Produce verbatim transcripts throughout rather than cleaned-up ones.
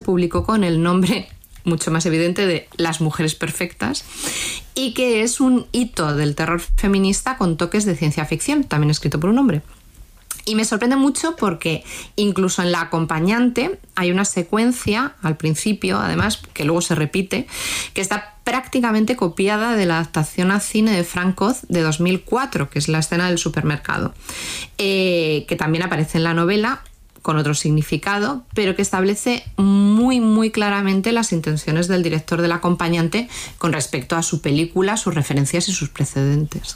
publicó con el nombre mucho más evidente de Las mujeres perfectas, y que es un hito del terror feminista con toques de ciencia ficción, también escrito por un hombre. Y me sorprende mucho porque incluso en La acompañante hay una secuencia al principio, además, que luego se repite, que está prácticamente copiada de la adaptación a cine de Frank Oz de dos mil cuatro, que es la escena del supermercado, eh, que también aparece en la novela con otro significado, pero que establece muy, muy claramente las intenciones del director de La acompañante con respecto a su película, sus referencias y sus precedentes.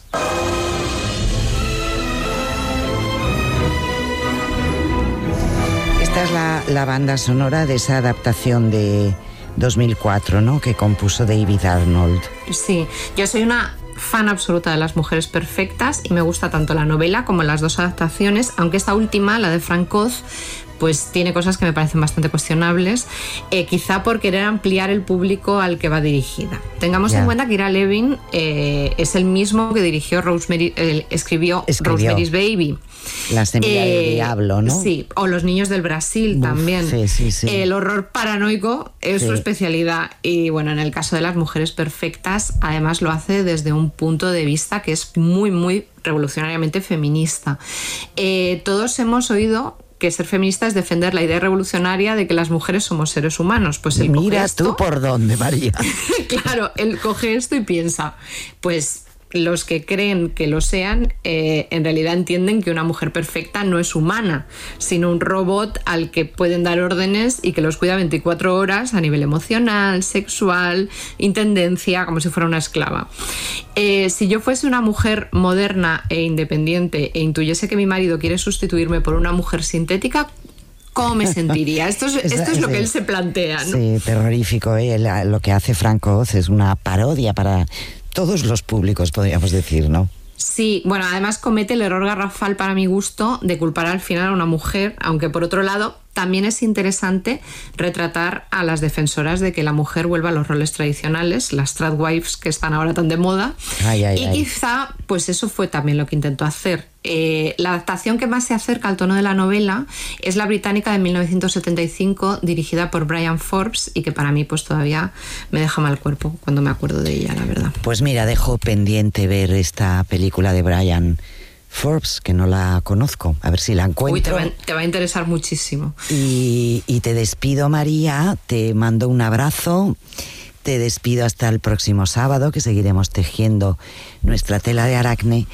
Esta es la, la banda sonora de esa adaptación de dos mil cuatro, ¿no?, que compuso David Arnold. Sí, yo soy una fan absoluta de Las mujeres perfectas y me gusta tanto la novela como las dos adaptaciones, aunque esta última, la de Frank Oz, pues tiene cosas que me parecen bastante cuestionables, eh, quizá por querer ampliar el público al que va dirigida. Tengamos yeah. en cuenta que Ira Levin eh, es el mismo que dirigió Rosemary, eh, escribió, escribió Rosemary's Baby. La semilla eh, del diablo, ¿no? Sí, o Los niños del Brasil. Uf, también. Sí, sí, sí. El horror paranoico es sí. su especialidad. Y bueno, en el caso de Las mujeres perfectas, además lo hace desde un punto de vista que es muy, muy revolucionariamente feminista. Eh, todos hemos oído que ser feminista es defender la idea revolucionaria de que las mujeres somos seres humanos. Pues él Mira coge esto, tú por dónde, María. Claro, él coge esto y piensa, pues los que creen que lo sean, eh, en realidad entienden que una mujer perfecta no es humana, sino un robot al que pueden dar órdenes y que los cuida veinticuatro horas a nivel emocional, sexual, intendencia, como si fuera una esclava. Eh, si yo fuese una mujer moderna e independiente e intuyese que mi marido quiere sustituirme por una mujer sintética, ¿cómo me sentiría? Esto es, esto es lo que él se plantea, ¿no? Sí, terrorífico, ¿eh? Lo que hace Frank Oz es una parodia para todos los públicos, podríamos decir, ¿no? Sí, bueno, además comete el error garrafal para mi gusto de culpar al final a una mujer, aunque por otro lado también es interesante retratar a las defensoras de que la mujer vuelva a los roles tradicionales, las tradwives que están ahora tan de moda. Ay, ay, y ay. Quizá pues eso fue también lo que intentó hacer. Eh, la adaptación que más se acerca al tono de la novela es la británica de mil novecientos setenta y cinco, dirigida por Bryan Forbes, y que para mí pues todavía me deja mal cuerpo cuando me acuerdo de ella, la verdad. Pues mira, dejo pendiente ver esta película de Bryan Forbes, que no la conozco, a ver si la encuentro. Uy, te va, te va a interesar muchísimo. Y, y te despido, María, te mando un abrazo, te despido hasta el próximo sábado, que seguiremos tejiendo nuestra tela de aracne,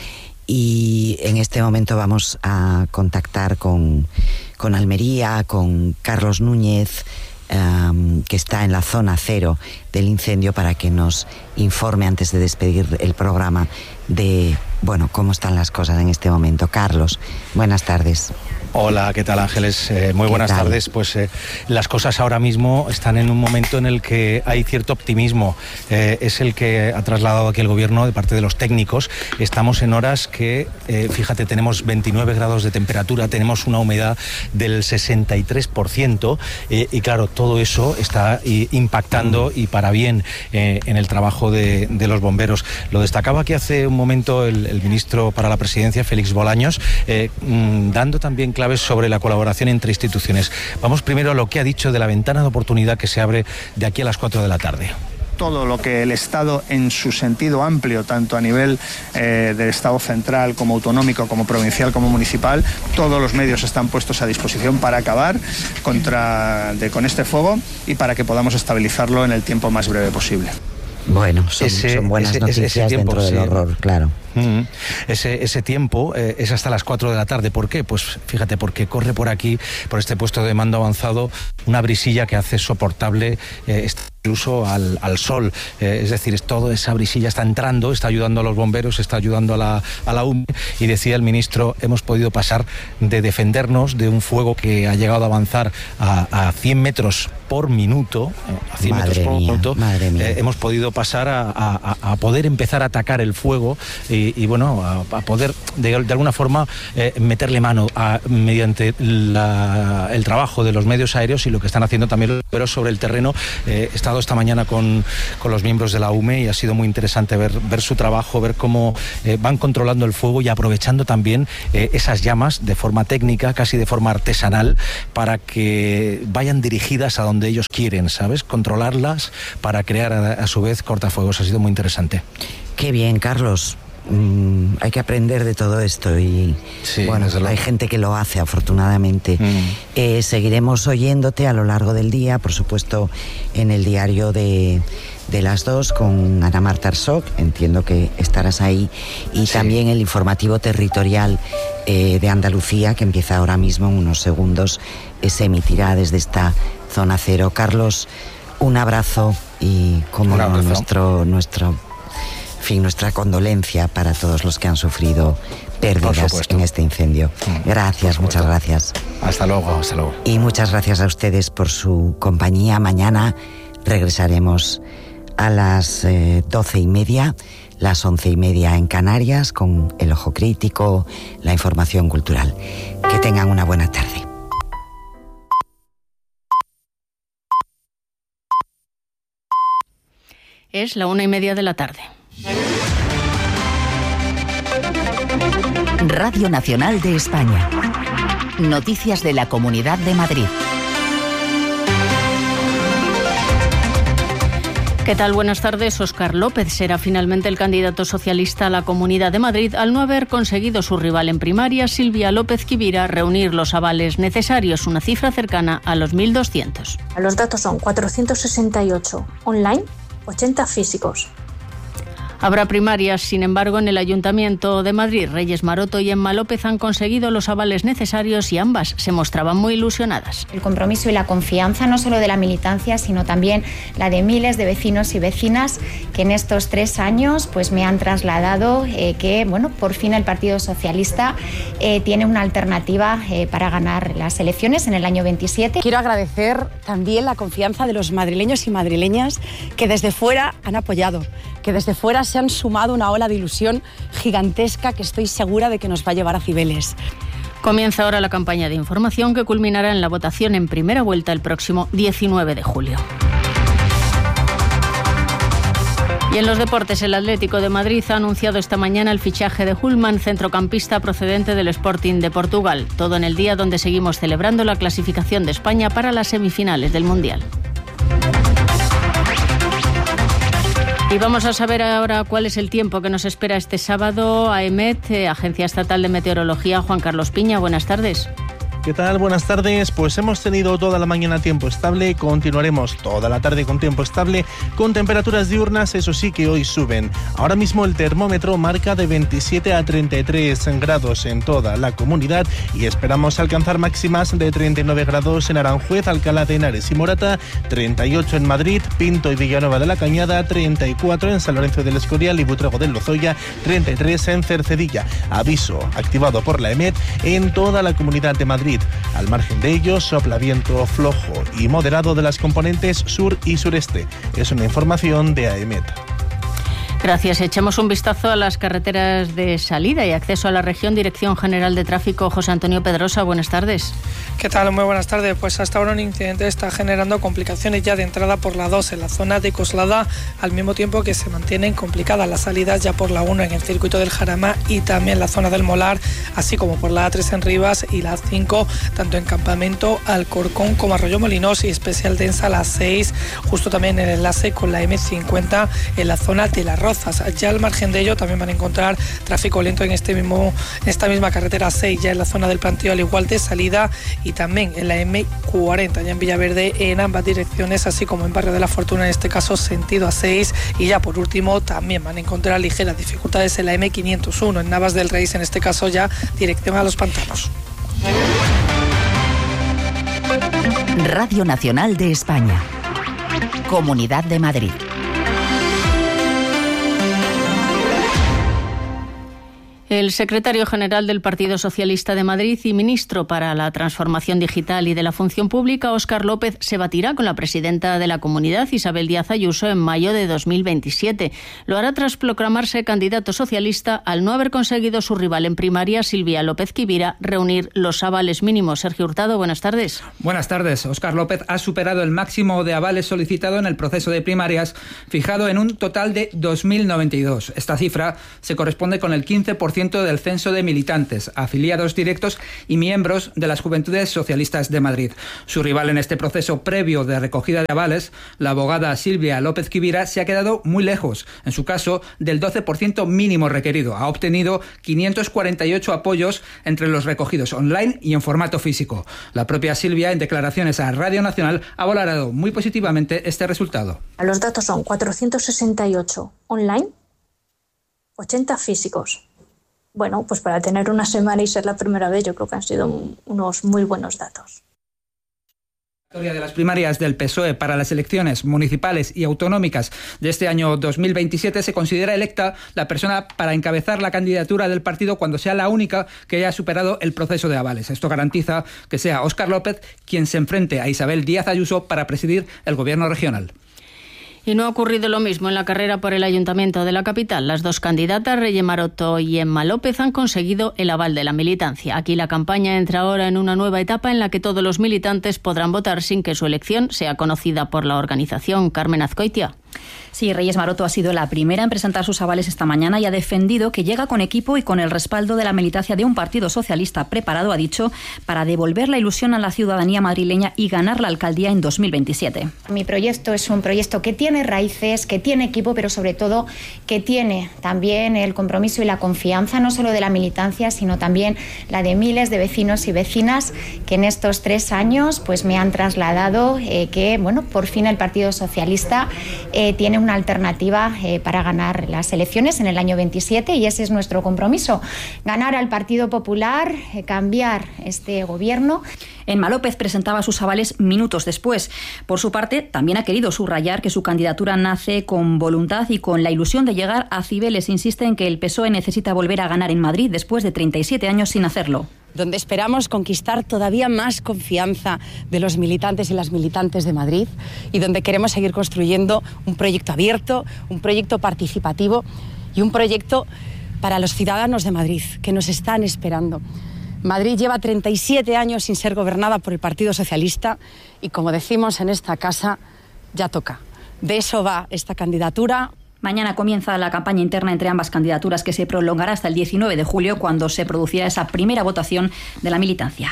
y en este momento vamos a contactar con, con Almería, con Carlos Núñez, um, que está en la zona cero del incendio, para que nos informe antes de despedir el programa de, bueno, cómo están las cosas en este momento. Carlos, buenas tardes. Hola, ¿qué tal, Ángeles? Eh, muy buenas tal? tardes. Pues eh, las cosas ahora mismo están en un momento en el que hay cierto optimismo. Eh, es el que ha trasladado aquí el gobierno de parte de los técnicos. Estamos en horas que, eh, fíjate, tenemos veintinueve grados de temperatura, tenemos una humedad del sesenta y tres por ciento eh, y claro, todo eso está y, impactando y para bien eh, en el trabajo de, de los bomberos. Lo destacaba aquí hace un momento el, el ministro para la Presidencia, Félix Bolaños, eh, mmm, dando también claves sobre la colaboración entre instituciones. Vamos primero a lo que ha dicho de la ventana de oportunidad que se abre de aquí a las cuatro de la tarde. Todo lo que el Estado en su sentido amplio, tanto a nivel eh, del Estado central como autonómico, como provincial, como municipal, todos los medios están puestos a disposición para acabar contra, de, con este fuego y para que podamos estabilizarlo en el tiempo más breve posible. Bueno, son, ese, son buenas ese, noticias ese tiempo, dentro del sí. horror, claro. Mm-hmm. Ese, ese tiempo eh, es hasta las cuatro de la tarde. ¿Por qué? Pues fíjate, porque corre por aquí, por este puesto de mando avanzado, una brisilla que hace soportable eh, incluso al, al sol. Eh, es decir, es toda esa brisilla está entrando, está ayudando a los bomberos, está ayudando a la, a la U M E. Y decía el ministro, hemos podido pasar de defendernos de un fuego que ha llegado a avanzar a, a cien metros por minuto, a cien madre metros por mía, minuto, madre mía. Eh, hemos podido pasar a, a, a poder empezar a atacar el fuego y y, y bueno, a, a poder de, de alguna forma eh, meterle mano a, mediante la, el trabajo de los medios aéreos y lo que están haciendo también pero sobre el terreno. Eh, he estado esta mañana con, con los miembros de la U M E y ha sido muy interesante ver, ver su trabajo, ver cómo eh, van controlando el fuego y aprovechando también eh, esas llamas de forma técnica, casi de forma artesanal, para que vayan dirigidas a donde ellos quieren, ¿sabes? Controlarlas para crear a, a su vez cortafuegos. Ha sido muy interesante. Qué bien, Carlos. Mm, hay que aprender de todo esto y sí, bueno, hay gente que lo hace, afortunadamente. Mm. Eh, seguiremos oyéndote a lo largo del día, por supuesto, en el diario de, de las dos con Ana Marta Arsoc, entiendo que estarás ahí, y sí. También el informativo territorial eh, de Andalucía, que empieza ahora mismo en unos segundos, eh, se emitirá desde esta zona cero. Carlos, un abrazo y como no, nuestro nuestro En fin, nuestra condolencia para todos los que han sufrido pérdidas en este incendio. Gracias, muchas gracias. Hasta luego, hasta luego. Y muchas gracias a ustedes por su compañía. Mañana regresaremos a las eh, doce y media, las once y media en Canarias, con el ojo crítico, la información cultural. Que tengan una buena tarde. Es la una y media de la tarde. Radio Nacional de España. Noticias de la Comunidad de Madrid. ¿Qué tal? Buenas tardes. Óscar López será finalmente el candidato socialista a la Comunidad de Madrid al no haber conseguido su rival en primaria, Silvia López Quivira, reunir los avales necesarios, una cifra cercana a los mil doscientos. Los datos son cuatrocientos sesenta y ocho online, ochenta físicos. Habrá primarias, sin embargo, en el Ayuntamiento de Madrid. Reyes Maroto y Emma López han conseguido los avales necesarios y ambas se mostraban muy ilusionadas. El compromiso y la confianza no solo de la militancia, sino también la de miles de vecinos y vecinas que en estos tres años pues, me han trasladado eh, que bueno, por fin el Partido Socialista eh, tiene una alternativa eh, para ganar las elecciones en el año veintisiete. Quiero agradecer también la confianza de los madrileños y madrileñas que desde fuera han apoyado, que desde fuera se han sumado una ola de ilusión gigantesca que estoy segura de que nos va a llevar a Cibeles. Comienza ahora la campaña de información que culminará en la votación en primera vuelta el próximo diecinueve de julio. Y en los deportes, el Atlético de Madrid ha anunciado esta mañana el fichaje de Hulman, centrocampista procedente del Sporting de Portugal. Todo en el día donde seguimos celebrando la clasificación de España para las semifinales del Mundial. Y vamos a saber ahora cuál es el tiempo que nos espera este sábado. AEMET, eh, Agencia Estatal de Meteorología, Juan Carlos Piña, buenas tardes. ¿Qué tal? Buenas tardes. Pues hemos tenido toda la mañana tiempo estable, continuaremos toda la tarde con tiempo estable, con temperaturas diurnas, eso sí que hoy suben. Ahora mismo el termómetro marca de veintisiete a treinta y tres grados en toda la comunidad y esperamos alcanzar máximas de treinta y nueve grados en Aranjuez, Alcalá de Henares y Morata, treinta y ocho en Madrid, Pinto y Villanueva de la Cañada, treinta y cuatro en San Lorenzo del Escorial y Butrego del Lozoya, treinta y tres en Cercedilla. Aviso activado por la EMET en toda la comunidad de Madrid. Al margen de ello, sopla viento flojo y moderado de las componentes sur y sureste. Es una información de AEMET. Gracias. Echamos un vistazo a las carreteras de salida y acceso a la región. Dirección General de Tráfico, José Antonio Pedrosa, buenas tardes. ¿Qué tal? Muy buenas tardes. Pues hasta ahora un incidente está generando complicaciones ya de entrada por la dos en la zona de Coslada, al mismo tiempo que se mantienen complicadas las salidas ya por la uno en el circuito del Jarama y también la zona del Molar, así como por la A tres en Rivas y la A cinco, tanto en Campamento, Alcorcón como Arroyo Molinos y especial densa la seis, justo también en el enlace con la eme cincuenta en la zona de la Rozas. Ya al margen de ello también van a encontrar tráfico lento en este mismo en esta misma carretera seis, ya en la zona del planteo al igual de salida, y también en la eme cuarenta, ya en Villaverde en ambas direcciones, así como en Barrio de la Fortuna, en este caso sentido A seis, y ya por último también van a encontrar ligeras dificultades en la eme quinientos uno, en Navas del Reis, en este caso ya dirección a Los Pantanos. Radio Nacional de España. Comunidad de Madrid. El secretario general del Partido Socialista de Madrid y ministro para la Transformación Digital y de la Función Pública, Óscar López, se batirá con la presidenta de la Comunidad, Isabel Díaz Ayuso, en mayo de dos mil veintisiete. Lo hará tras proclamarse candidato socialista al no haber conseguido su rival en primaria, Silvia López Quivira, reunir los avales mínimos. Sergio Hurtado, buenas tardes. Buenas tardes. Óscar López ha superado el máximo de avales solicitado en el proceso de primarias, fijado en un total de dos mil noventa y dos. Esta cifra se corresponde con el quince por ciento del censo de militantes, afiliados directos y miembros de las Juventudes Socialistas de Madrid. Su rival en este proceso previo de recogida de avales, la abogada Silvia López Quivira, se ha quedado muy lejos, en su caso, del doce por ciento mínimo requerido. Ha obtenido quinientos cuarenta y ocho apoyos entre los recogidos online y en formato físico. La propia Silvia, en declaraciones a Radio Nacional, ha valorado muy positivamente este resultado. Los datos son cuatrocientos sesenta y ocho online, ochenta físicos. Bueno, pues para tener una semana y ser la primera vez, yo creo que han sido unos muy buenos datos. La historia de las primarias del P S O E para las elecciones municipales y autonómicas de este año dos mil veintisiete se considera electa la persona para encabezar la candidatura del partido cuando sea la única que haya superado el proceso de avales. Esto garantiza que sea Óscar López quien se enfrente a Isabel Díaz Ayuso para presidir el gobierno regional. Y no ha ocurrido lo mismo en la carrera por el Ayuntamiento de la capital. Las dos candidatas, Reyes Maroto y Emma López, han conseguido el aval de la militancia. Aquí la campaña entra ahora en una nueva etapa en la que todos los militantes podrán votar sin que su elección sea conocida por la organización. Carmen Azcoitia. Sí, Reyes Maroto ha sido la primera en presentar sus avales esta mañana y ha defendido que llega con equipo y con el respaldo de la militancia de un partido socialista preparado, ha dicho, para devolver la ilusión a la ciudadanía madrileña y ganar la alcaldía en dos mil veintisiete. Mi proyecto es un proyecto que tiene raíces, que tiene equipo, pero sobre todo que tiene también el compromiso y la confianza, no solo de la militancia, sino también la de miles de vecinos y vecinas que en estos tres años pues me han trasladado eh, que, bueno, por fin el Partido Socialista eh, tiene una alternativa eh, para ganar las elecciones en el año veintisiete y ese es nuestro compromiso, ganar al Partido Popular, eh, cambiar este gobierno. Emma López presentaba sus avales minutos después. Por su parte, también ha querido subrayar que su candidatura nace con voluntad y con la ilusión de llegar a Cibeles. Insiste en que el P S O E necesita volver a ganar en Madrid después de treinta y siete años sin hacerlo. Donde esperamos conquistar todavía más confianza de los militantes y las militantes de Madrid y donde queremos seguir construyendo un proyecto abierto, un proyecto participativo y un proyecto para los ciudadanos de Madrid que nos están esperando. Madrid lleva treinta y siete años sin ser gobernada por el Partido Socialista y, como decimos en esta casa, ya toca. De eso va esta candidatura. Mañana comienza la campaña interna entre ambas candidaturas que se prolongará hasta el diecinueve de julio, cuando se producirá esa primera votación de la militancia.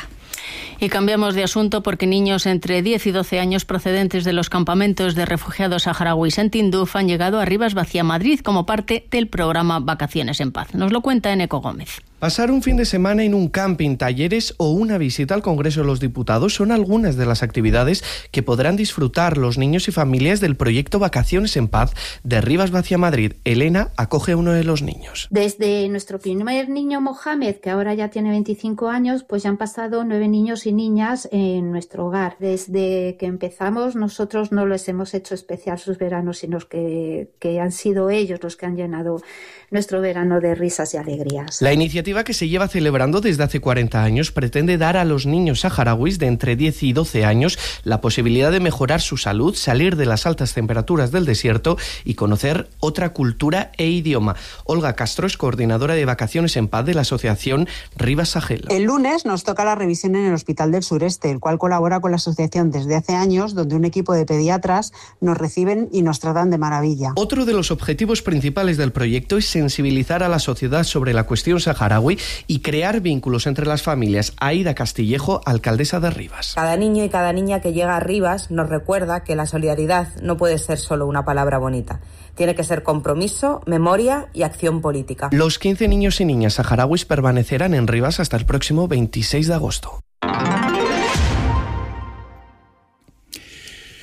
Y cambiamos de asunto porque niños entre diez y doce años procedentes de los campamentos de refugiados saharauis en Tinduf han llegado a Rivas Vacia, Madrid, como parte del programa Vacaciones en Paz. Nos lo cuenta Eneco Gómez. Pasar un fin de semana en un camping, talleres o una visita al Congreso de los Diputados son algunas de las actividades que podrán disfrutar los niños y familias del proyecto Vacaciones en Paz de Rivas Vacia, Madrid. Elena acoge a uno de los niños. Desde nuestro primer niño Mohamed, que ahora ya tiene veinticinco años, pues ya han pasado nueve niños y niñas en nuestro hogar. Desde que empezamos nosotros no les hemos hecho especial sus veranos, sino que, que han sido ellos los que han llenado nuestro verano de risas y alegrías. La iniciativa que se lleva celebrando desde hace cuarenta años pretende dar a los niños saharauis de entre diez y doce años la posibilidad de mejorar su salud, salir de las altas temperaturas del desierto y conocer otra cultura e idioma. Olga Castro es coordinadora de Vacaciones en Paz de la asociación Rivas Sahel. El lunes nos toca la revisión en el Hospital del Sureste, el cual colabora con la asociación desde hace años, donde un equipo de pediatras nos reciben y nos tratan de maravilla. Otro de los objetivos principales del proyecto es sensibilizar a la sociedad sobre la cuestión saharaui y crear vínculos entre las familias. Aida Castillejo, alcaldesa de Rivas. Cada niño y cada niña que llega a Rivas nos recuerda que la solidaridad no puede ser solo una palabra bonita. Tiene que ser compromiso, memoria y acción política. Los quince niños y niñas saharauis permanecerán en Rivas hasta el próximo veintiséis de agosto.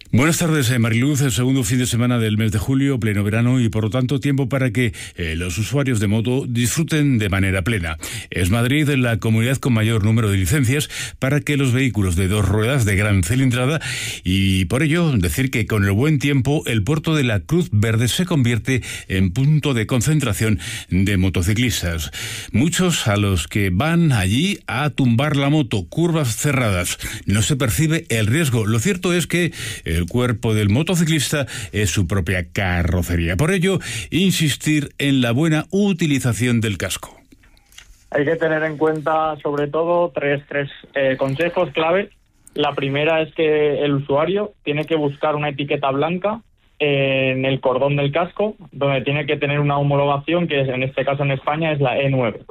Buenas tardes, eh, Mariluz. El segundo fin de semana del mes de julio, pleno verano y por lo tanto tiempo para que eh, los usuarios de moto disfruten de manera plena. Es Madrid la comunidad con mayor número de licencias para que los vehículos de dos ruedas de gran cilindrada, y por ello decir que con el buen tiempo el puerto de la Cruz Verde se convierte en punto de concentración de motociclistas. Muchos a los que van allí a tumbar la moto, curvas cerradas, no se percibe el riesgo. Lo cierto es que el cuerpo del motociclista es su propia carrocería. Por ello, insistir en la buena utilización del casco. Hay que tener en cuenta, sobre todo, tres, tres eh, consejos clave. La primera es que el usuario tiene que buscar una etiqueta blanca en el cordón del casco, donde tiene que tener una homologación, que en este caso en España es la E nueve.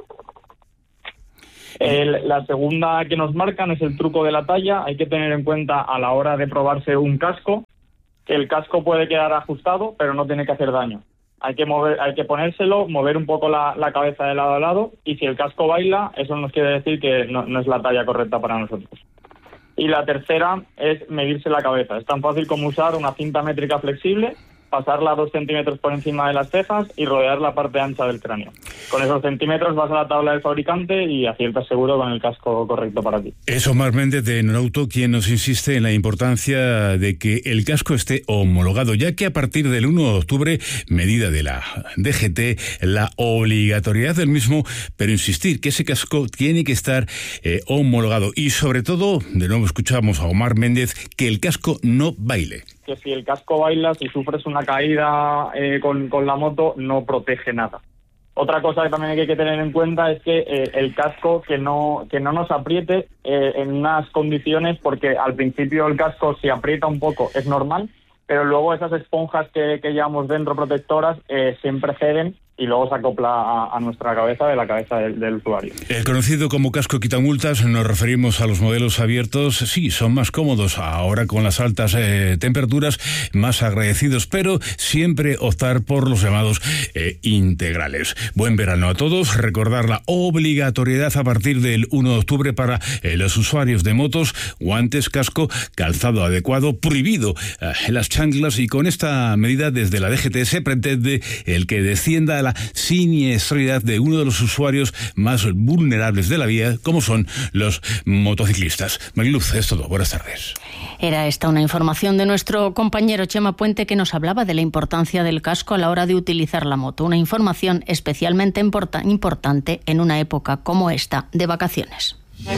El, la segunda que nos marcan es el truco de la talla. Hay que tener en cuenta a la hora de probarse un casco que el casco puede quedar ajustado, pero no tiene que hacer daño. Hay que mover, hay que ponérselo, mover un poco la, la cabeza de lado a lado, y si el casco baila, eso nos quiere decir que no, no es la talla correcta para nosotros. Y la tercera es medirse la cabeza. Es tan fácil como usar una cinta métrica flexible, pasarla dos centímetros por encima de las cejas y rodear la parte ancha del cráneo. Con esos centímetros vas a la tabla del fabricante y aciertas seguro con el casco correcto para ti. Es Omar Méndez de Norauto quien nos insiste en la importancia de que el casco esté homologado, ya que a partir del uno de octubre, medida de la D G T, la obligatoriedad del mismo, pero insistir que ese casco tiene que estar eh, homologado. Y sobre todo, de nuevo escuchamos a Omar Méndez, que el casco no baile. Que si el casco baila, si sufres una caída eh, con, con la moto, no protege nada. Otra cosa que también hay que tener en cuenta es que eh, el casco que no que no nos apriete eh, en unas condiciones, porque al principio el casco si aprieta un poco es normal, pero luego esas esponjas que, que llevamos dentro protectoras eh, siempre ceden y luego se acopla a, a nuestra cabeza de la cabeza del, del usuario. El conocido como casco quitamultas, nos referimos a los modelos abiertos. Sí, son más cómodos ahora con las altas eh, temperaturas, más agradecidos, pero siempre optar por los llamados eh, integrales. Buen verano a todos. Recordar la obligatoriedad a partir del uno de octubre para eh, los usuarios de motos: guantes, casco, calzado adecuado, prohibido eh, las chanclas, y con esta medida desde la D G T se pretende el que descienda a la siniestralidad de uno de los usuarios más vulnerables de la vía, como son los motociclistas. Mariluz, es todo. Buenas tardes. Era esta una información de nuestro compañero Chema Puente, que nos hablaba de la importancia del casco a la hora de utilizar la moto. Una información especialmente importa- importante en una época como esta de vacaciones.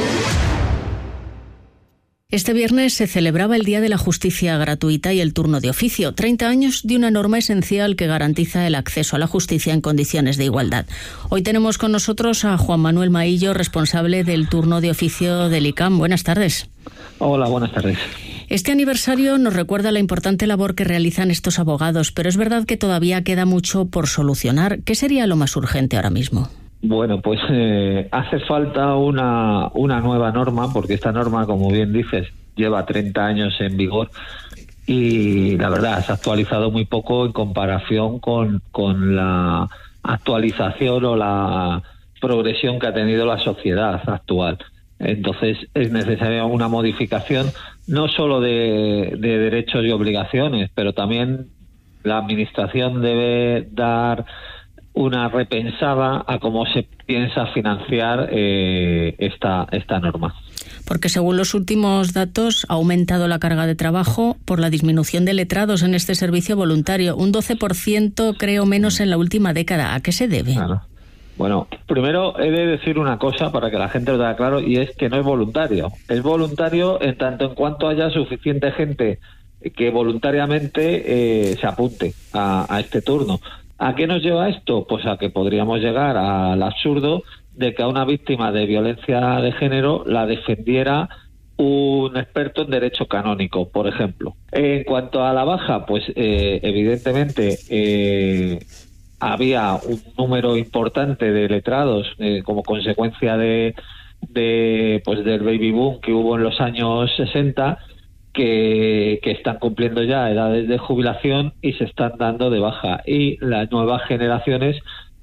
Este viernes se celebraba el Día de la Justicia Gratuita y el turno de oficio, treinta años de una norma esencial que garantiza el acceso a la justicia en condiciones de igualdad. Hoy tenemos con nosotros a Juan Manuel Maillo, responsable del turno de oficio del I C A M. Buenas tardes. Hola, buenas tardes. Este aniversario nos recuerda la importante labor que realizan estos abogados, pero es verdad que todavía queda mucho por solucionar. ¿Qué sería lo más urgente ahora mismo? Bueno, pues eh, hace falta una, una nueva norma, porque esta norma, como bien dices, lleva treinta años en vigor y la verdad se ha actualizado muy poco en comparación con, con la actualización o la progresión que ha tenido la sociedad actual. Entonces es necesaria una modificación no solo de, de derechos y obligaciones, pero también la Administración debe dar una repensada a cómo se piensa financiar eh, esta, esta norma. Porque según los últimos datos ha aumentado la carga de trabajo por la disminución de letrados en este servicio voluntario, un doce por ciento creo menos en la última década. ¿A qué se debe? Claro. Bueno, primero he de decir una cosa para que la gente lo tenga claro, y es que no es voluntario. Es voluntario en tanto en cuanto haya suficiente gente que voluntariamente eh, se apunte a, a este turno. ¿A qué nos lleva esto? Pues a que podríamos llegar al absurdo de que a una víctima de violencia de género la defendiera un experto en derecho canónico, por ejemplo. En cuanto a la baja, pues eh, evidentemente eh, había un número importante de letrados eh, como consecuencia de, de pues del baby boom que hubo en los años sesenta, Que, que están cumpliendo ya edades de jubilación y se están dando de baja, y las nuevas generaciones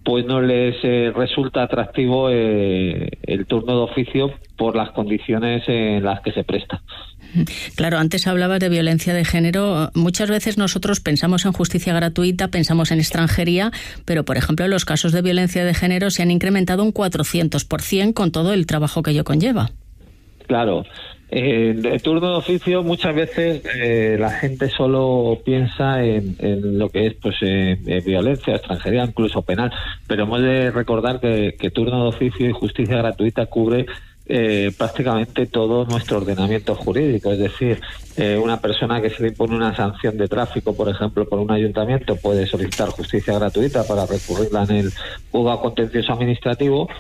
pues no les eh, resulta atractivo eh, el turno de oficio por las condiciones en las que se presta. Claro, antes hablabas de violencia de género. Muchas veces nosotros pensamos en justicia gratuita, pensamos en extranjería, pero, por ejemplo, los casos de violencia de género se han incrementado un cuatrocientos por ciento con todo el trabajo que ello conlleva. Claro. Eh, el turno de oficio muchas veces eh, la gente solo piensa en, en lo que es pues eh, eh, violencia, extranjería, incluso penal, pero hemos de recordar que, que turno de oficio y justicia gratuita cubre eh, prácticamente todo nuestro ordenamiento jurídico. Es decir, eh, una persona que se le impone una sanción de tráfico, por ejemplo, por un ayuntamiento, puede solicitar justicia gratuita para recurrirla en el juzgado contencioso administrativo.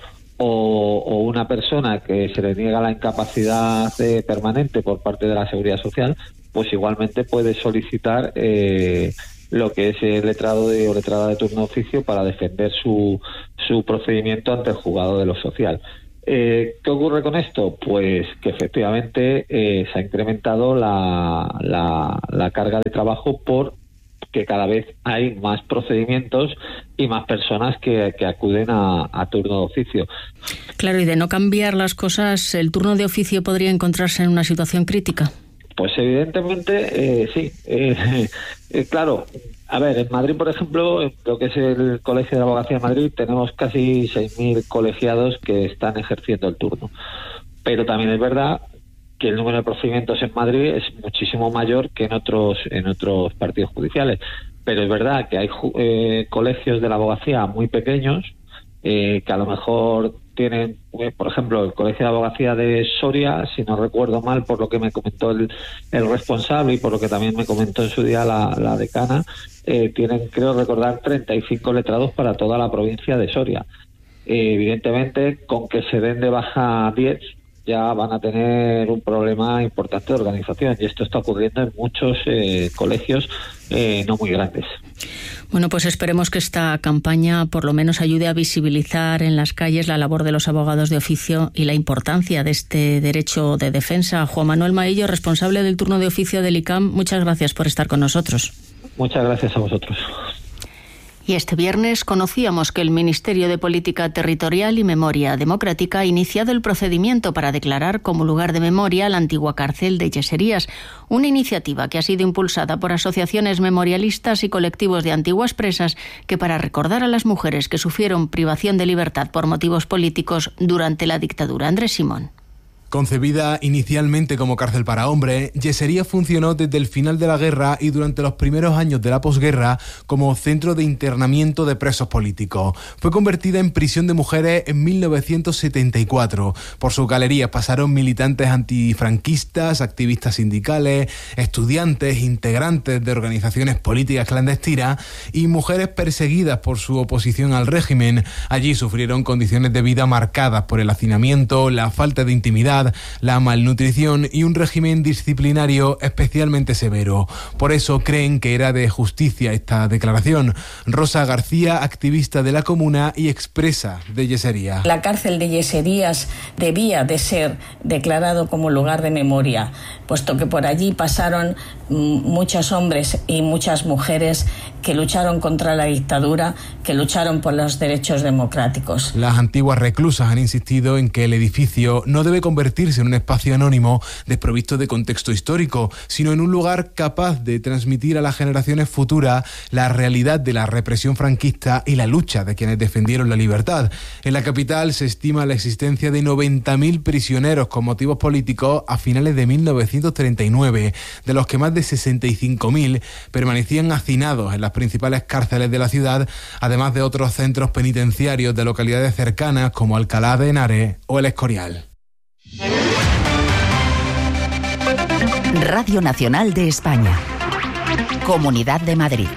O, o una persona que se le niega la incapacidad eh, permanente por parte de la Seguridad Social, pues igualmente puede solicitar eh, lo que es el letrado de, o letrada de turno de oficio para defender su, su procedimiento ante el juzgado de lo social. Eh, ¿Qué ocurre con esto? Pues que efectivamente eh, se ha incrementado la, la, la carga de trabajo por que cada vez hay más procedimientos y más personas que, que acuden a, a turno de oficio. Claro, y de no cambiar las cosas, ¿el turno de oficio podría encontrarse en una situación crítica? Pues evidentemente eh, sí. Eh, eh, claro, a ver, en Madrid, por ejemplo, en lo que es el Colegio de Abogacía de Madrid, tenemos casi seis mil colegiados que están ejerciendo el turno. Pero también es verdad que el número de procedimientos en Madrid es muchísimo mayor que en otros en otros partidos judiciales. Pero es verdad que hay eh, colegios de la abogacía muy pequeños eh, que a lo mejor tienen, eh, por ejemplo, el Colegio de Abogacía de Soria, si no recuerdo mal, por lo que me comentó el, el responsable y por lo que también me comentó en su día la, la decana, eh, tienen, creo recordar, treinta y cinco letrados para toda la provincia de Soria. Eh, evidentemente, con que se den de baja diez, ya van a tener un problema importante de organización, y esto está ocurriendo en muchos eh, colegios eh, no muy grandes. Bueno, pues esperemos que esta campaña por lo menos ayude a visibilizar en las calles la labor de los abogados de oficio y la importancia de este derecho de defensa. Juan Manuel Maillo, responsable del turno de oficio del I C A M, muchas gracias por estar con nosotros. Muchas gracias a vosotros. Y este viernes conocíamos que el Ministerio de Política Territorial y Memoria Democrática ha iniciado el procedimiento para declarar como lugar de memoria la antigua cárcel de Yeserías, una iniciativa que ha sido impulsada por asociaciones memorialistas y colectivos de antiguas presas que, para recordar a las mujeres que sufrieron privación de libertad por motivos políticos durante la dictadura. Andrés Simón. Concebida inicialmente como cárcel para hombres, Yeserías funcionó desde el final de la guerra y durante los primeros años de la posguerra como centro de internamiento de presos políticos. Fue convertida en prisión de mujeres en mil novecientos setenta y cuatro. Por sus galerías pasaron militantes antifranquistas, activistas sindicales, estudiantes, integrantes de organizaciones políticas clandestinas y mujeres perseguidas por su oposición al régimen. Allí sufrieron condiciones de vida marcadas por el hacinamiento, la falta de intimidad, la malnutrición y un régimen disciplinario especialmente severo. Por eso creen que era de justicia esta declaración. Rosa García, activista de la comuna y expresa de Yeserías. La cárcel de Yeserías debía de ser declarado como lugar de memoria, puesto que por allí pasaron muchos hombres y muchas mujeres que lucharon contra la dictadura, que lucharon por los derechos democráticos. Las antiguas reclusas han insistido en que el edificio no debe convertirse en un espacio anónimo desprovisto de contexto histórico, sino en un lugar capaz de transmitir a las generaciones futuras la realidad de la represión franquista y la lucha de quienes defendieron la libertad. En la capital se estima la existencia de noventa mil prisioneros con motivos políticos a finales de mil novecientos treinta y nueve, de los que más de sesenta y cinco mil permanecían hacinados en las principales cárceles de la ciudad, además de otros centros penitenciarios de localidades cercanas como Alcalá de Henares o El Escorial. Radio Nacional de España. Comunidad de Madrid.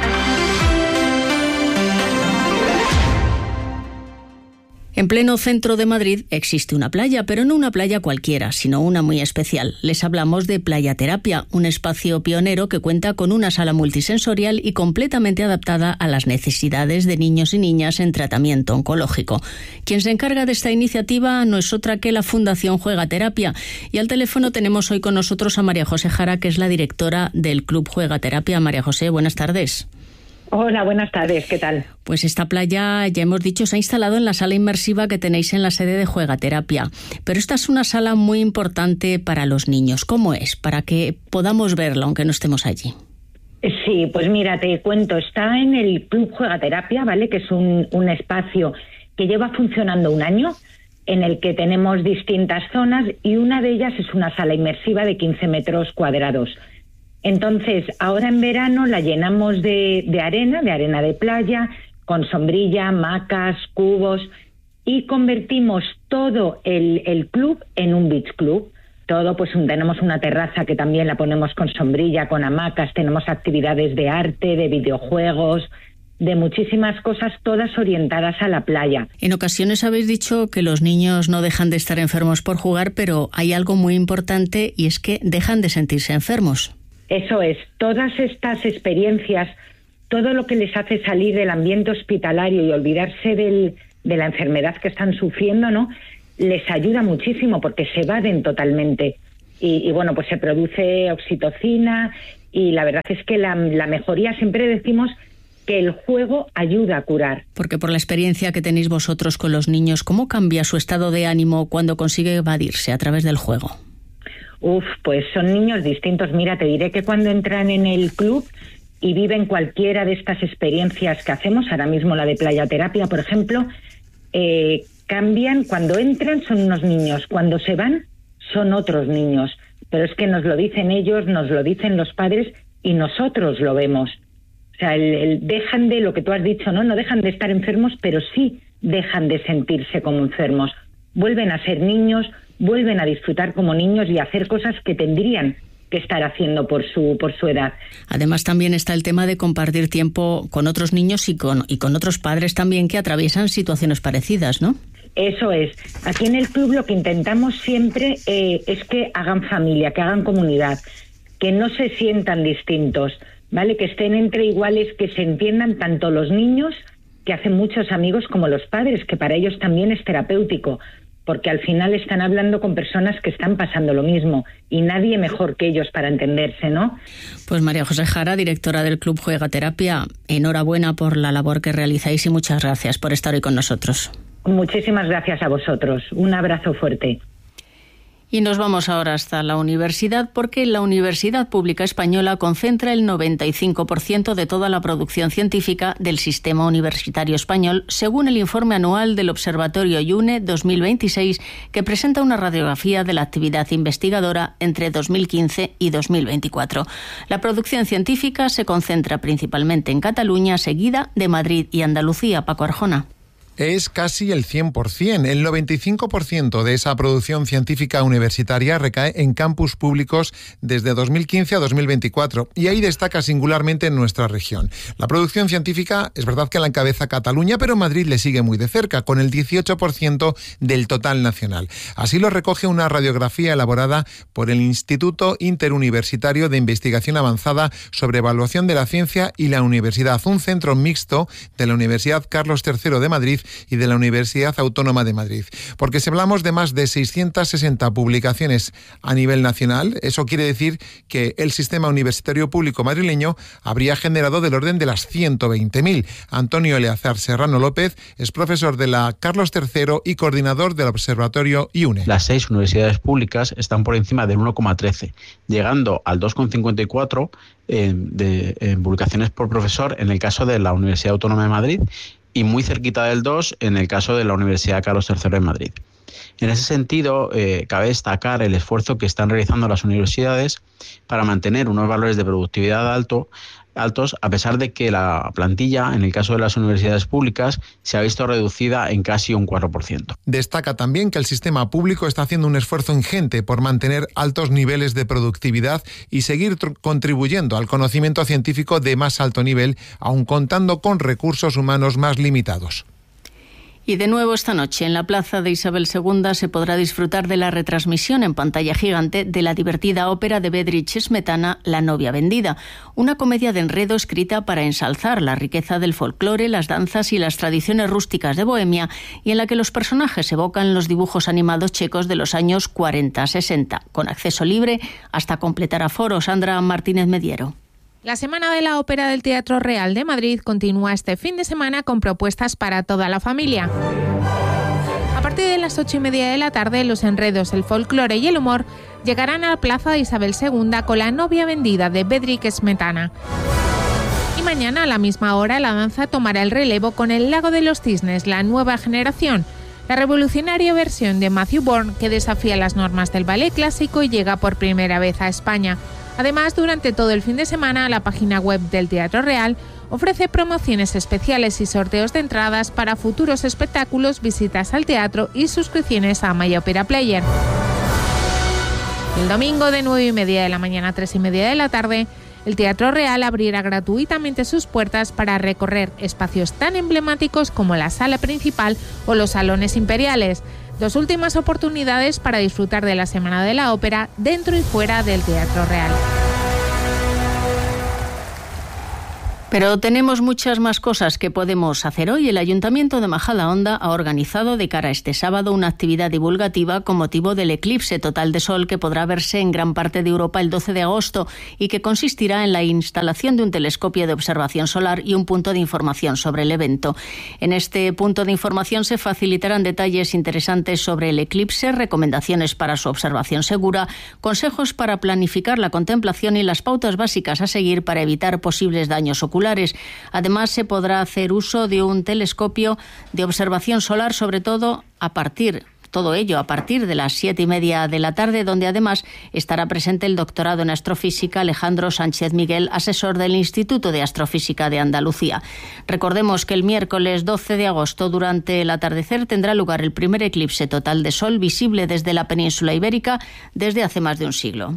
En pleno centro de Madrid existe una playa, pero no una playa cualquiera, sino una muy especial. Les hablamos de Playa Terapia, un espacio pionero que cuenta con una sala multisensorial y completamente adaptada a las necesidades de niños y niñas en tratamiento oncológico. Quien se encarga de esta iniciativa no es otra que la Fundación Juega Terapia. Y al teléfono tenemos hoy con nosotros a María José Jara, que es la directora del Club Juega Terapia. María José, buenas tardes. Hola, buenas tardes, ¿qué tal? Pues esta playa, ya hemos dicho, se ha instalado en la sala inmersiva que tenéis en la sede de Juegaterapia. Pero esta es una sala muy importante para los niños. ¿Cómo es? Para que podamos verla, aunque no estemos allí. Sí, pues mira, te cuento, está en el Club Juegaterapia, ¿vale? Que es un, un espacio que lleva funcionando un año, en el que tenemos distintas zonas y una de ellas es una sala inmersiva de quince metros cuadrados. Entonces, ahora en verano la llenamos de, de arena, de arena de playa, con sombrilla, hamacas, cubos, y convertimos todo el, el club en un beach club. Todo, pues tenemos una terraza que también la ponemos con sombrilla, con hamacas, tenemos actividades de arte, de videojuegos, de muchísimas cosas, todas orientadas a la playa. En ocasiones habéis dicho que los niños no dejan de estar enfermos por jugar, pero hay algo muy importante y es que dejan de sentirse enfermos. Eso es, todas estas experiencias, todo lo que les hace salir del ambiente hospitalario y olvidarse del, de la enfermedad que están sufriendo, ¿no?, les ayuda muchísimo porque se evaden totalmente. Y, y bueno, pues se produce oxitocina y la verdad es que la, la mejoría, siempre decimos que el juego ayuda a curar. Porque por la experiencia que tenéis vosotros con los niños, ¿cómo cambia su estado de ánimo cuando consigue evadirse a través del juego? Uf, pues son niños distintos. Mira, te diré que cuando entran en el club y viven cualquiera de estas experiencias que hacemos, ahora mismo la de playaterapia, por ejemplo, eh, cambian. Cuando entran son unos niños, cuando se van son otros niños. Pero es que nos lo dicen ellos, nos lo dicen los padres y nosotros lo vemos. O sea, el, el, dejan de lo que tú has dicho, ¿no? No dejan de estar enfermos, pero sí dejan de sentirse como enfermos. Vuelven a ser niños, vuelven a disfrutar como niños y a hacer cosas que tendrían que estar haciendo por su por su edad. Además, también está el tema de compartir tiempo con otros niños y con y con otros padres también que atraviesan situaciones parecidas, ¿no? Eso es. Aquí en el club lo que intentamos siempre eh, es que hagan familia, que hagan comunidad, que no se sientan distintos, ¿vale? Que estén entre iguales, que se entiendan tanto los niños, que hacen muchos amigos, como los padres, que para ellos también es terapéutico, porque al final están hablando con personas que están pasando lo mismo y nadie mejor que ellos para entenderse, ¿no? Pues María José Jara, directora del Club Juegaterapia, enhorabuena por la labor que realizáis y muchas gracias por estar hoy con nosotros. Muchísimas gracias a vosotros. Un abrazo fuerte. Y nos vamos ahora hasta la universidad, porque la Universidad Pública Española concentra el noventa y cinco por ciento de toda la producción científica del sistema universitario español, según el informe anual del Observatorio IUNE dos mil veintiséis, que presenta una radiografía de la actividad investigadora entre dos mil quince y dos mil veinticuatro. La producción científica se concentra principalmente en Cataluña, seguida de Madrid y Andalucía. Paco Arjona. Es casi el cien por ciento. El noventa y cinco por ciento de esa producción científica universitaria recae en campus públicos desde dos mil quince a dos mil veinticuatro, y ahí destaca singularmente en nuestra región. La producción científica es verdad que la encabeza Cataluña, pero Madrid le sigue muy de cerca, con el dieciocho por ciento del total nacional. Así lo recoge una radiografía elaborada por el Instituto Interuniversitario de Investigación Avanzada sobre Evaluación de la Ciencia y la Universidad, un centro mixto de la Universidad Carlos tercero de Madrid y de la Universidad Autónoma de Madrid. Porque si hablamos de más de seiscientas sesenta publicaciones a nivel nacional, eso quiere decir que el sistema universitario público madrileño habría generado del orden de las ciento veinte mil. Antonio Eleazar Serrano López es profesor de la Carlos tercero y coordinador del Observatorio IUNE. Las seis universidades públicas están por encima del uno coma trece, llegando al dos coma cincuenta y cuatro eh, de eh, publicaciones por profesor en el caso de la Universidad Autónoma de Madrid, y muy cerquita del dos en el caso de la Universidad Carlos tercero de Madrid. En ese sentido, eh, cabe destacar el esfuerzo que están realizando las universidades para mantener unos valores de productividad alto, altos, a pesar de que la plantilla, en el caso de las universidades públicas, se ha visto reducida en casi un cuatro por ciento. Destaca también que el sistema público está haciendo un esfuerzo ingente por mantener altos niveles de productividad y seguir tr- contribuyendo al conocimiento científico de más alto nivel, aun contando con recursos humanos más limitados. Y de nuevo esta noche en la Plaza de Isabel segunda se podrá disfrutar de la retransmisión en pantalla gigante de la divertida ópera de Bedřich Smetana, La novia vendida, una comedia de enredo escrita para ensalzar la riqueza del folclore, las danzas y las tradiciones rústicas de Bohemia, y en la que los personajes evocan los dibujos animados checos de los años cuarenta sesenta, con acceso libre hasta completar aforo. Sandra Martínez Mediero. La Semana de la Ópera del Teatro Real de Madrid continúa este fin de semana con propuestas para toda la familia. A partir de las ocho y media de la tarde, los enredos, el folclore y el humor llegarán a la Plaza de Isabel segunda con La novia vendida de Bedřich Smetana. Y mañana a la misma hora la danza tomará el relevo con El lago de los cisnes, la nueva generación, la revolucionaria versión de Matthew Bourne que desafía las normas del ballet clásico y llega por primera vez a España. Además, durante todo el fin de semana, la página web del Teatro Real ofrece promociones especiales y sorteos de entradas para futuros espectáculos, visitas al teatro y suscripciones a My Opera Player. El domingo de nueve y media de la mañana a tres y media de la tarde, el Teatro Real abrirá gratuitamente sus puertas para recorrer espacios tan emblemáticos como la sala principal o los salones imperiales. Dos últimas oportunidades para disfrutar de la Semana de la Ópera dentro y fuera del Teatro Real. Pero tenemos muchas más cosas que podemos hacer hoy. El Ayuntamiento de Majadahonda ha organizado de cara a este sábado una actividad divulgativa con motivo del eclipse total de sol que podrá verse en gran parte de Europa el doce de agosto y que consistirá en la instalación de un telescopio de observación solar y un punto de información sobre el evento. En este punto de información se facilitarán detalles interesantes sobre el eclipse, recomendaciones para su observación segura, consejos para planificar la contemplación y las pautas básicas a seguir para evitar posibles daños oculares. Además, se podrá hacer uso de un telescopio de observación solar, sobre todo a partir, todo ello a partir de las siete y media de la tarde, donde además estará presente el doctorado en astrofísica Alejandro Sánchez Miguel, asesor del Instituto de Astrofísica de Andalucía. Recordemos que el miércoles doce de agosto, durante el atardecer, tendrá lugar el primer eclipse total de sol visible desde la península ibérica desde hace más de un siglo.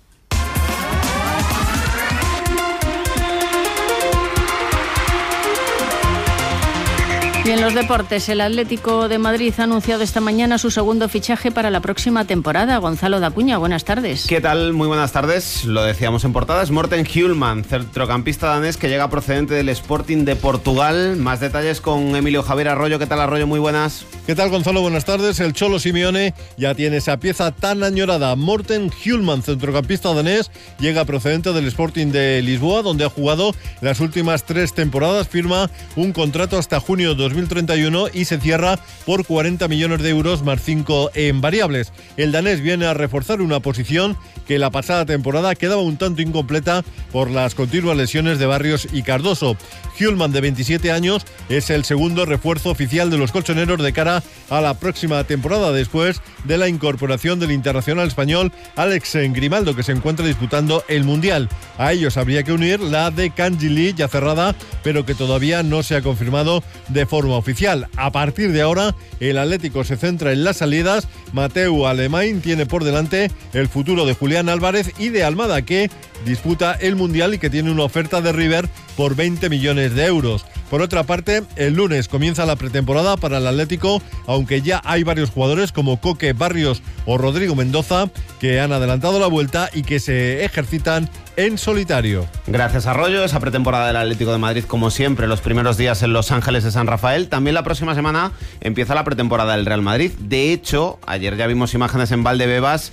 Y en los deportes, el Atlético de Madrid ha anunciado esta mañana su segundo fichaje para la próxima temporada. Gonzalo Dacuña, buenas tardes. ¿Qué tal? Muy buenas tardes. Lo decíamos en portada, es Morten Hjulmand, centrocampista danés que llega procedente del Sporting de Portugal. Más detalles con Emilio Javier Arroyo. ¿Qué tal, Arroyo? Muy buenas. ¿Qué tal, Gonzalo? Buenas tardes. El Cholo Simeone ya tiene esa pieza tan añorada. Morten Hjulmand, centrocampista danés, llega procedente del Sporting de Lisboa, donde ha jugado las últimas tres temporadas. Firma un contrato hasta junio de dos mil treinta y uno y se cierra por cuarenta millones de euros más cinco en variables. El danés viene a reforzar una posición que la pasada temporada quedaba un tanto incompleta por las continuas lesiones de Barrios y Cardoso. Hjulmand, de veintisiete años, es el segundo refuerzo oficial de los colchoneros de cara a la próxima temporada, después de la incorporación del internacional español Alex Grimaldo, que se encuentra disputando el Mundial. A ellos habría que unir la de Kanji Lee, ya cerrada, pero que todavía no se ha confirmado de forma oficial. A partir de ahora, el Atlético se centra en las salidas. Mateu Alemany tiene por delante el futuro de Julián Álvarez y de Almada, que disputa el Mundial y que tiene una oferta de River por veinte millones de euros. Por otra parte, el lunes comienza la pretemporada para el Atlético, aunque ya hay varios jugadores como Coque, Barrios o Rodrigo Mendoza que han adelantado la vuelta y que se ejercitan en solitario. Gracias, Arroyo. Esa pretemporada del Atlético de Madrid, como siempre, los primeros días en Los Ángeles de San Rafael. También la próxima semana empieza la pretemporada del Real Madrid. De hecho, ayer ya vimos imágenes en Valdebebas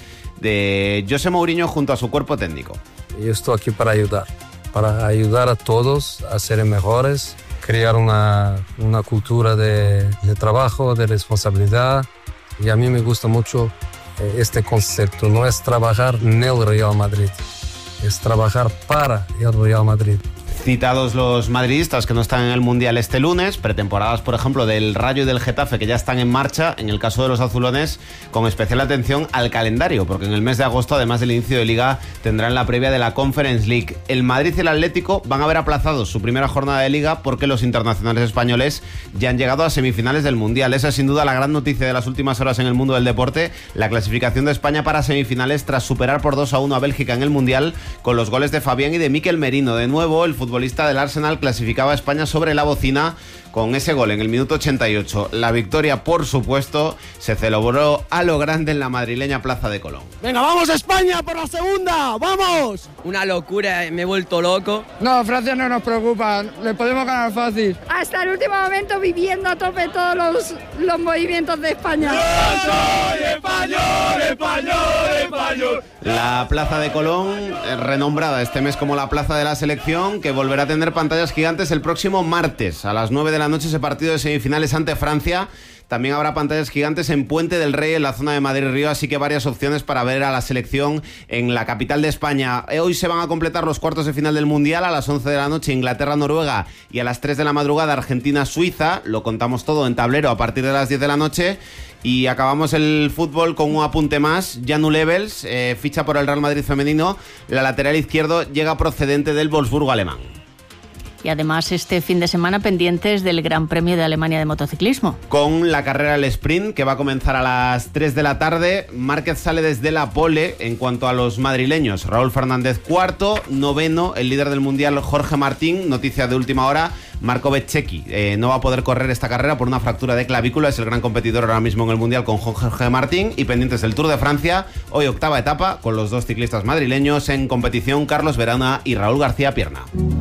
de José Mourinho junto a su cuerpo técnico. Yo estoy aquí para ayudar, para ayudar a todos a ser mejores, crear una, una cultura de, de trabajo, de responsabilidad. Y a mí me gusta mucho este concepto. No es trabajar en el Real Madrid, es trabajar para el Real Madrid. Citados los madridistas que no están en el Mundial este lunes, pretemporadas, por ejemplo, del Rayo y del Getafe, que ya están en marcha. En el caso de los azulones, con especial atención al calendario, porque en el mes de agosto, además del inicio de Liga, tendrán la previa de la Conference League. El Madrid y el Atlético van a ver aplazados su primera jornada de Liga porque los internacionales españoles ya han llegado a semifinales del Mundial. Esa es sin duda la gran noticia de las últimas horas en el mundo del deporte, la clasificación de España para semifinales tras superar por dos a uno a Bélgica en el Mundial con los goles de Fabián y de Mikel Merino. De nuevo, el fútbol futbolista del Arsenal clasificaba a España sobre la bocina con ese gol en el minuto ochenta y ocho. La victoria, por supuesto, se celebró a lo grande en la madrileña Plaza de Colón. ¡Venga, vamos España por la segunda! ¡Vamos! Una locura, me he vuelto loco. No, Francia no nos preocupa, le podemos ganar fácil. Hasta el último momento viviendo a tope todos los, los movimientos de España. ¡Yo soy español, español, español! La Plaza de Colón, eh, renombrada este mes como la Plaza de la Selección, que volverá a tener pantallas gigantes el próximo martes. A las nueve de la noche ese partido de semifinales ante Francia. También habrá pantallas gigantes en Puente del Rey, en la zona de Madrid-Río, así que varias opciones para ver a la selección en la capital de España. Hoy se van a completar los cuartos de final del Mundial. A las once de la noche Inglaterra-Noruega y a las tres de la madrugada Argentina-Suiza. Lo contamos todo en tablero a partir de las diez de la noche. Y acabamos el fútbol con un apunte más. Janu Levels, eh, ficha por el Real Madrid femenino. La lateral izquierdo llega procedente del Wolfsburgo alemán. Y además este fin de semana pendientes del Gran Premio de Alemania de motociclismo. Con la carrera del sprint que va a comenzar a las tres de la tarde. Márquez sale desde la pole en cuanto a los madrileños. Raúl Fernández cuarto, noveno, el líder del mundial Jorge Martín, noticia de última hora. Marco Bezzecchi eh, no va a poder correr esta carrera por una fractura de clavícula, es el gran competidor ahora mismo en el mundial con Jorge Martín. Y pendientes del Tour de Francia, hoy octava etapa con los dos ciclistas madrileños en competición, Carlos Verana y Raúl García Pierna.